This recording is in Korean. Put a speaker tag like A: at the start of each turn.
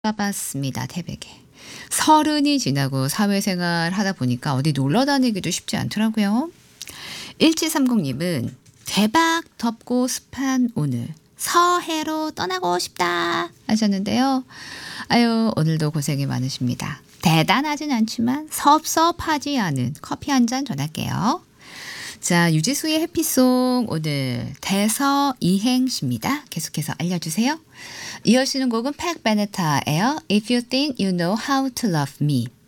A: 가봤습니다, 태백에. 서른이 지나고 사회생활 하다 보니까 어디 놀러 다니기도 쉽지 않더라고요. 1730님은 대박 덥고 습한 오늘 서해로 떠나고 싶다 하셨는데요. 아유, 오늘도 고생이 많으십니다. 대단하진 않지만 섭섭하지 않은 커피 한 잔 전할게요. 자, 유지수의 해피송 오늘 대서이행시입니다. 계속해서 알려주세요. 이어지는 곡은 팩 베네타예요. If you think you know how to love me.